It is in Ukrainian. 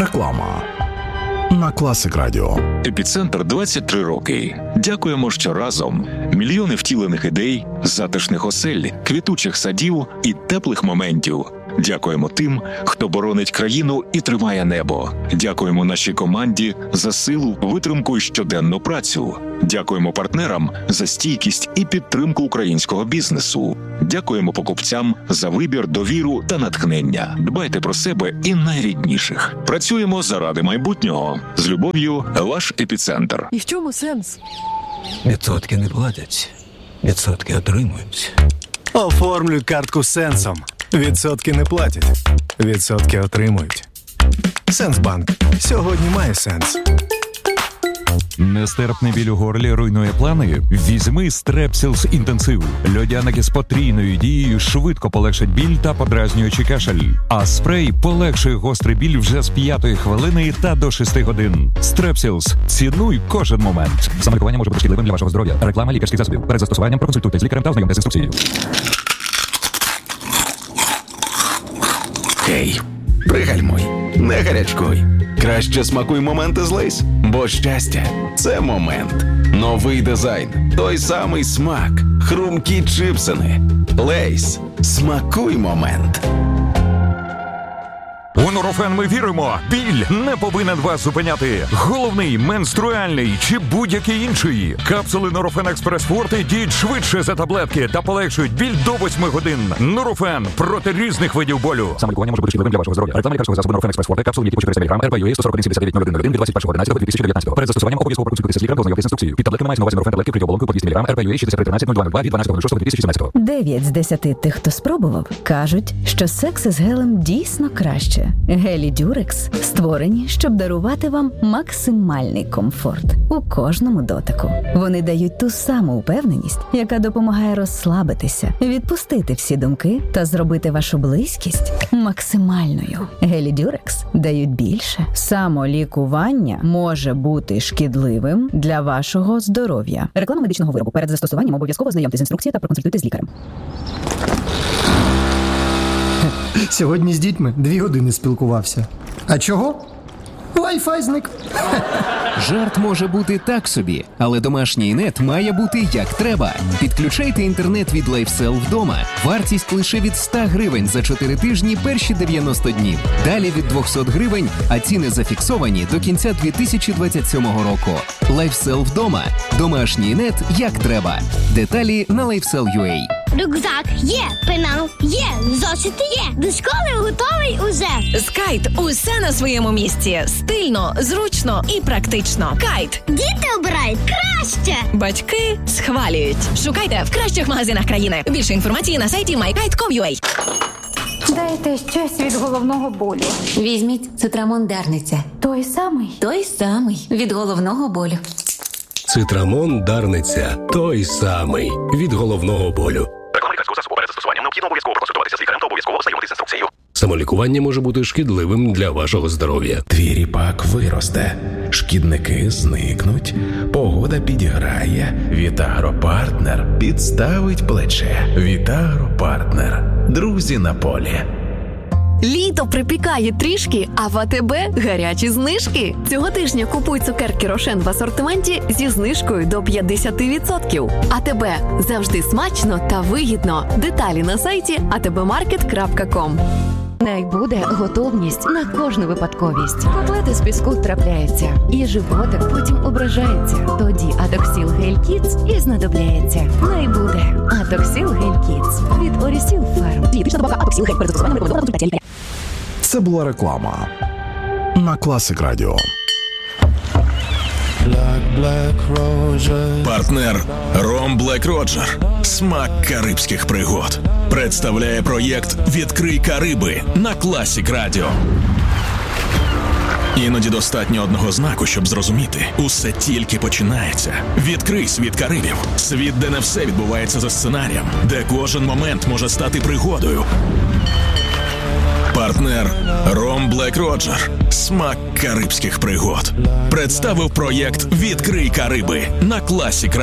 Реклама на Класик Радіо. Епіцентр 23 роки. Дякуємо, що разом. Мільйони втілених ідей, затишних осель, квітучих садів і теплих моментів. Дякуємо тим, хто боронить країну і тримає небо. Дякуємо нашій команді за силу, витримку і щоденну працю. Дякуємо партнерам за стійкість і підтримку українського бізнесу. Дякуємо покупцям за вибір, довіру та натхнення. Дбайте про себе і найрідніших. Працюємо заради майбутнього. З любов'ю, ваш Епіцентр. І в чому сенс? Відсотки не платять, відсотки отримують. Оформлюй картку з Сенсом. Відсотки не платять, відсотки отримують. Сенсбанк. Сьогодні має сенс. Нестерпний біль у горлі руйнує плани? Візьми Strepsils інтенсив. Льодяники з потрійною дією швидко полегшать біль та подразнюючий кашель. А спрей полегшує гострий біль вже з 5-ї хвилини та до 6 годин. Strepsils. Цінуй кожен момент. Самолікування може бути шкідливим для вашого здоров'я. Реклама лікарських засобів. Перед застосуванням проконсультуйтесь з лікарем та ознайомтесь з інструкцією. Хей, пригальмуй, не гарячкуй. Краще смакуй моменти з Лейс, бо щастя – це момент. Новий дизайн, той самий смак, хрумкі чипсини. Лейс. Смакуй момент. У Нурофен ми віримо. Біль не повинен вас зупиняти. Головний, менструальний чи будь-який інший. Капсули Нурофен Експрес Форте діють швидше за таблетки та полегшують біль до 8 годин. Нурофен проти різних видів болю. Самолікування може бути шкідливим для вашого здоров'я. Реклама лікарського засобу Нурофен Експрес Форте. Капсули типу 400 мг. РП-ЮА 141 від 21.11.2019. Перед застосуванням обов'язково проконсультуйтеся з лікарем та ознайомтесь з інструкцією. Під таблетками мається на увазі Нурофен таблетки протиоболонкою по 200 мг. РП-ЮА 6313.0202 від 12.06.2017. 9 з 10 тих, хто спробував, кажуть, що секс із гелем дійсно краще. Гелі Дюрекс створені, щоб дарувати вам максимальний комфорт у кожному дотику. Вони дають ту саму впевненість, яка допомагає розслабитися, відпустити всі думки та зробити вашу близькість максимальною. Гелі Дюрекс дають більше. Самолікування може бути шкідливим для вашого здоров'я. Реклама медичного виробу. Перед застосуванням обов'язково ознайомтесь з інструкцією та проконсультуйтесь з лікарем. Сьогодні з дітьми 2 години спілкувався. А чого? Wi-Fi зник. Жарт може бути так собі, але домашній нет має бути як треба. Підключайте інтернет від LifeCell вдома. Вартість лише від 100 гривень за 4 тижні перші 90 днів. Далі від 200 гривень, а ціни зафіксовані до кінця 2027 року. LifeCell вдома. Домашній нет як треба. Деталі на LifeCell.ua. Рюкзак є, пенал є, зошити є. До школи готовий уже. З Кайт усе на своєму місці. Стильно, зручно і практично. Кайт. Діти обирають краще. Батьки схвалюють. Шукайте в кращих магазинах країни. Більше інформації на сайті mykite.com.ua. Дайте щось від головного болю. Візьміть Цитрамон Дарниця. Той самий? Той самий. Від головного болю. Цитрамон Дарниця. Той самий. Від головного болю. Реклама лікарського засобу. Перед застосуванням необхідно обов'язково проконсультуватися з лікарем та обов'язково ознайомитися з інструкцією. Самолікування може бути шкідливим для вашого здоров'я. Твій ріпак виросте, шкідники зникнуть, погода підіграє, Вітагропартнер підставить плече. Вітагропартнер. Друзі на полі. Літо припікає трішки, а в АТБ гарячі знижки. Цього тижня купуй цукерки Рошен в асортименті зі знижкою до 50%. АТБ. Завжди смачно та вигідно. Деталі на сайті atbmarket.com. Найбуде готовність на кожну випадковість. Котлети з піску трапляються, і животик потім ображається. Тоді Атоксіл Гель Kids і знадобляється. Найбуде Атоксіл Гель Kids від Орісіл Фарм. Дієтична добавка Атоксіл Гель перед застосуванням рекомендовано консультація лікаря. Це була реклама на Класик Радіо. Партнер Ром Блек Роджер. Смак карибських пригод. Представляє проєкт «Відкрий Кариби» на Класик Радіо. Іноді достатньо одного знаку, щоб зрозуміти. Усе тільки починається. Відкрий світ Карибів. Світ, де не все відбувається за сценарієм. Де кожен момент може стати пригодою. Партнер Ром Блек Роджер. Смак карибських пригод. Представив проєкт «Відкрий Кариби» на Класик